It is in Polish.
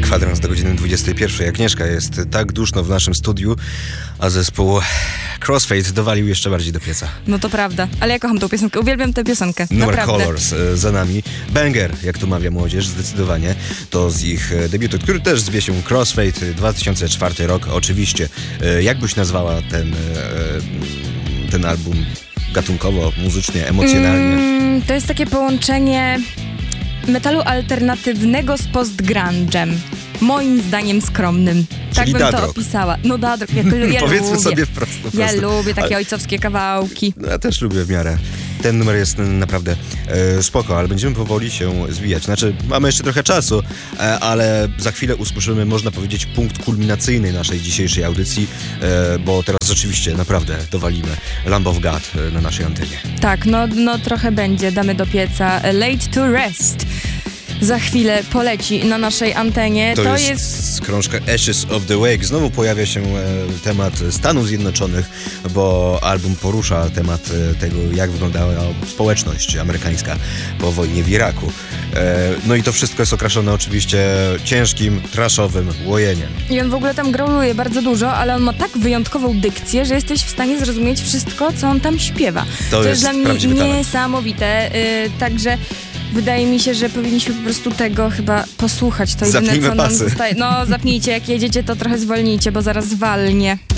kwadrans do godziny 21. Agnieszka, jest tak duszno w naszym studiu, a zespół Crossfade dowalił jeszcze bardziej do pieca. No to prawda, ale ja kocham tą piosenkę, uwielbiam tę piosenkę, Numer naprawdę. Colors za nami. Banger, jak tu mawia młodzież, zdecydowanie. To z ich debiutu, który też zwie się Crossfade, 2004 rok. Oczywiście, jak byś nazwała ten album gatunkowo, muzycznie, emocjonalnie? To jest takie połączenie metalu alternatywnego z post-grunge'em. Moim zdaniem skromnym. Tak Czyli bym Dadrock. to opisała. No Dadrock, ja Powiedzmy lubię. sobie wprost. Ja lubię takie ojcowskie kawałki. No, ja też lubię w miarę. Ten numer jest naprawdę spoko, ale będziemy powoli się zwijać. Znaczy, mamy jeszcze trochę czasu, ale za chwilę usłyszymy, można powiedzieć, punkt kulminacyjny naszej dzisiejszej audycji, bo teraz rzeczywiście naprawdę dowalimy Lamb of God na naszej antenie. Tak, no trochę będzie, damy do pieca. Late to Rest. Za chwilę poleci na naszej antenie. To jest krążka Ashes of the Wake. Znowu pojawia się temat Stanów Zjednoczonych, bo album porusza temat tego, jak wyglądała społeczność amerykańska po wojnie w Iraku. No i to wszystko jest okraszone oczywiście ciężkim, trashowym łojeniem. I on w ogóle tam growluje bardzo dużo, ale on ma tak wyjątkową dykcję, że jesteś w stanie zrozumieć wszystko, co on tam śpiewa. To jest dla mnie prawdziwy talent. niesamowite. Także wydaje mi się, że powinniśmy po prostu tego chyba posłuchać. To jedyne, Zapnijmy co nam pasy. zostaje. No, zapnijcie, jak jedziecie, to trochę zwolnijcie, bo zaraz walnie.